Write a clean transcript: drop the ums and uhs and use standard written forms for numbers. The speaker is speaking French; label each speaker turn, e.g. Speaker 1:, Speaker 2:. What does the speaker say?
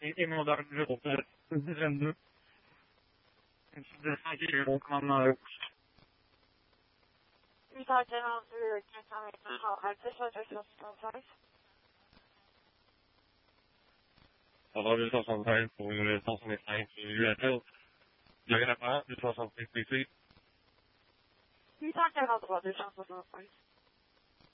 Speaker 1: 1,8 22. Une petite descente qui est au commandement à gauche.
Speaker 2: 8h42, 400 actif, direction 65.
Speaker 1: Ça va 275 pour une 165 USL. Il n'y a rien à faire, 265 PC.
Speaker 2: 843, 265.